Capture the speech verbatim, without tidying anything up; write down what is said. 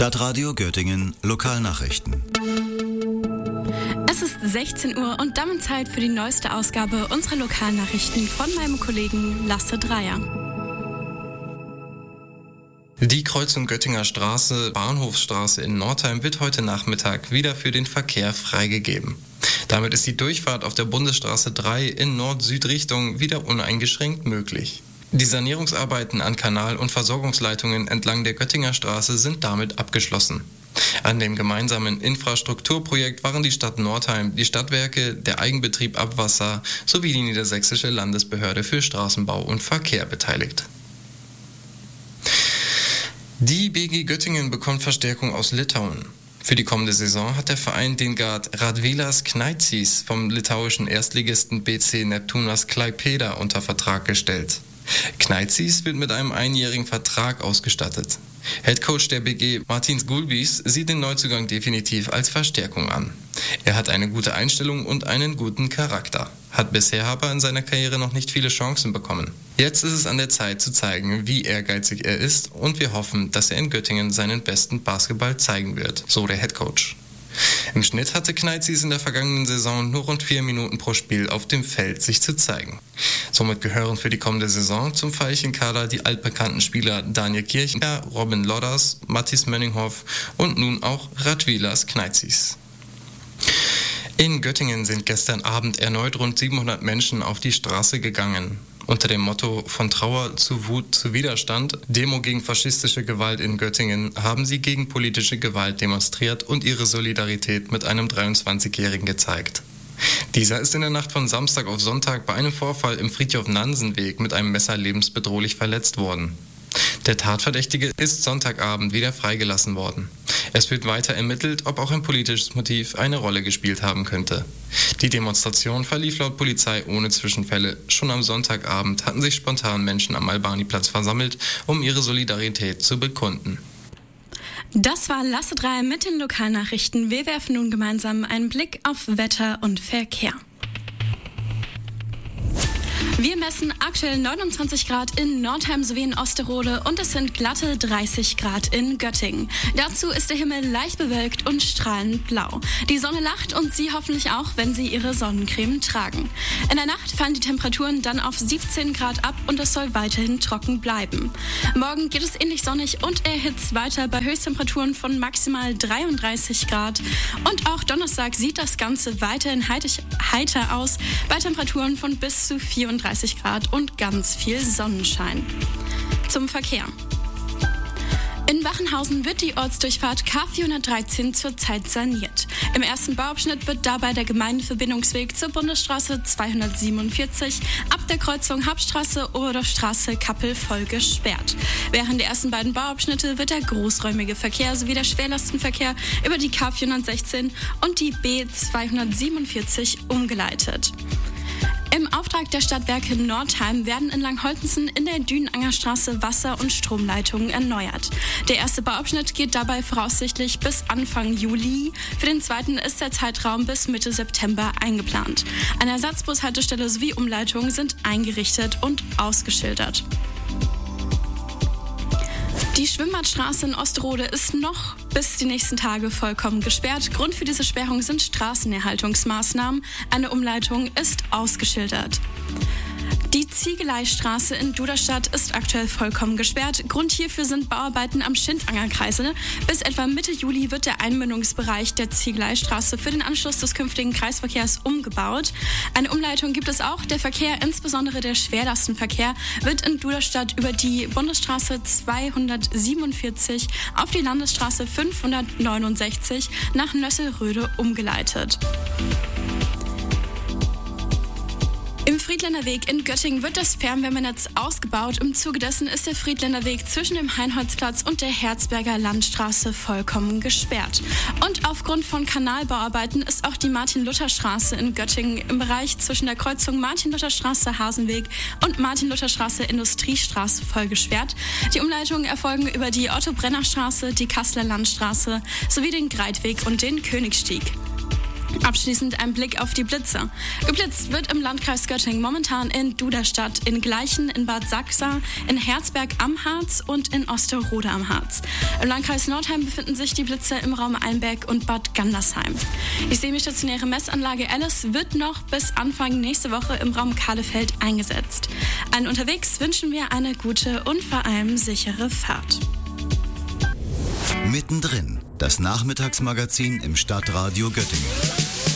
Stadtradio Göttingen Lokalnachrichten. Es ist sechzehn Uhr und damit Zeit für die neueste Ausgabe unserer Lokalnachrichten von meinem Kollegen Lasse Dreier. Die Kreuzung Göttinger Straße, Bahnhofsstraße in Nordheim wird heute Nachmittag wieder für den Verkehr freigegeben. Damit ist die Durchfahrt auf der Bundesstraße drei in Nord-Süd-Richtung wieder uneingeschränkt möglich. Die Sanierungsarbeiten an Kanal- und Versorgungsleitungen entlang der Göttinger Straße sind damit abgeschlossen. An dem gemeinsamen Infrastrukturprojekt waren die Stadt Nordheim, die Stadtwerke, der Eigenbetrieb Abwasser sowie die Niedersächsische Landesbehörde für Straßenbau und Verkehr beteiligt. Die B G Göttingen bekommt Verstärkung aus Litauen. Für die kommende Saison hat der Verein den Guard Radvilas Knaitsis vom litauischen Erstligisten B C Neptūnas Klaipėda unter Vertrag gestellt. Knaitsis wird mit einem einjährigen Vertrag ausgestattet. Headcoach der B G Martins Gulbis sieht den Neuzugang definitiv als Verstärkung an. Er hat eine gute Einstellung und einen guten Charakter, hat bisher aber in seiner Karriere noch nicht viele Chancen bekommen. Jetzt ist es an der Zeit zu zeigen, wie ehrgeizig er ist, und wir hoffen, dass er in Göttingen seinen besten Basketball zeigen wird, so der Headcoach. Im Schnitt hatte Knaitsis in der vergangenen Saison nur rund vier Minuten pro Spiel auf dem Feld sich zu zeigen. Somit gehören für die kommende Saison zum Veilchenkader die altbekannten Spieler Daniel Kirchner, Robin Lodders, Mathis Mönninghoff und nun auch Radvilas Knaitsis. In Göttingen sind gestern Abend erneut rund siebenhundert Menschen auf die Straße gegangen. Unter dem Motto „Von Trauer zu Wut zu Widerstand, Demo gegen faschistische Gewalt in Göttingen“ haben sie gegen politische Gewalt demonstriert und ihre Solidarität mit einem dreiundzwanzigjährigen gezeigt. Dieser ist in der Nacht von Samstag auf Sonntag bei einem Vorfall im Fridtjof-Nansen-Weg mit einem Messer lebensbedrohlich verletzt worden. Der Tatverdächtige ist Sonntagabend wieder freigelassen worden. Es wird weiter ermittelt, ob auch ein politisches Motiv eine Rolle gespielt haben könnte. Die Demonstration verlief laut Polizei ohne Zwischenfälle. Schon am Sonntagabend hatten sich spontan Menschen am Albaniplatz versammelt, um ihre Solidarität zu bekunden. Das war Lasse Dreier mit den Lokalnachrichten. Wir werfen nun gemeinsam einen Blick auf Wetter und Verkehr. Wir messen aktuell neunundzwanzig Grad in Nordheim sowie in Osterode und es sind glatte dreißig Grad in Göttingen. Dazu ist der Himmel leicht bewölkt und strahlend blau. Die Sonne lacht und Sie hoffentlich auch, wenn Sie Ihre Sonnencreme tragen. In der Nacht fallen die Temperaturen dann auf siebzehn Grad ab und es soll weiterhin trocken bleiben. Morgen geht es ähnlich sonnig und erhitzt weiter bei Höchsttemperaturen von maximal dreiunddreißig Grad. Und auch Donnerstag sieht das Ganze weiterhin heiter aus bei Temperaturen von bis zu vierunddreißig Grad und ganz viel Sonnenschein. Zum Verkehr. In Wachenhausen wird die Ortsdurchfahrt K vierhundertdreizehn zurzeit saniert. Im ersten Bauabschnitt wird dabei der Gemeindeverbindungsweg zur Bundesstraße zweihundertsiebenundvierzig ab der Kreuzung Hauptstraße oder Straße Kappel voll gesperrt. Während der ersten beiden Bauabschnitte wird der großräumige Verkehr sowie der Schwerlastenverkehr über die K vierhundertsechzehn und die B zweihundertsiebenundvierzig umgeleitet. Im Auftrag der Stadtwerke Nordheim werden in Langholtensen in der Dünenangerstraße Wasser- und Stromleitungen erneuert. Der erste Bauabschnitt geht dabei voraussichtlich bis Anfang Juli. Für den zweiten ist der Zeitraum bis Mitte September eingeplant. Eine Ersatzbushaltestelle sowie Umleitungen sind eingerichtet und ausgeschildert. Die Schwimmbadstraße in Osterode ist noch bis die nächsten Tage vollkommen gesperrt. Grund für diese Sperrung sind Straßenerhaltungsmaßnahmen. Eine Umleitung ist ausgeschildert. Die Ziegeleistraße in Duderstadt ist aktuell vollkommen gesperrt. Grund hierfür sind Bauarbeiten am Schindangerkreisel. Bis etwa Mitte Juli wird der Einmündungsbereich der Ziegeleistraße für den Anschluss des künftigen Kreisverkehrs umgebaut. Eine Umleitung gibt es auch. Der Verkehr, insbesondere der Schwerlastenverkehr, wird in Duderstadt über die Bundesstraße zweihundertsiebenundvierzig auf die Landesstraße fünfhundertneunundsechzig nach Nösselröde umgeleitet. Im Friedländer Weg in Göttingen wird das Fernwärmenetz ausgebaut. Im Zuge dessen ist der Friedländer Weg zwischen dem Heinholzplatz und der Herzberger Landstraße vollkommen gesperrt. Und aufgrund von Kanalbauarbeiten ist auch die Martin-Luther-Straße in Göttingen im Bereich zwischen der Kreuzung Martin-Luther-Straße-Hasenweg und Martin-Luther-Straße-Industriestraße voll gesperrt. Die Umleitungen erfolgen über die Otto-Brenner-Straße, die Kasseler Landstraße sowie den Greitweg und den Königstieg. Abschließend ein Blick auf die Blitze. Geblitzt wird im Landkreis Göttingen momentan in Duderstadt, in Gleichen, in Bad Sachsa, in Herzberg am Harz und in Osterode am Harz. Im Landkreis Nordheim befinden sich die Blitze im Raum Einbeck und Bad Gandersheim. Die semistationäre Messanlage Alice wird noch bis Anfang nächste Woche im Raum Kahlefeld eingesetzt. Allen unterwegs wünschen wir eine gute und vor allem sichere Fahrt. Mittendrin, das Nachmittagsmagazin im Stadtradio Göttingen.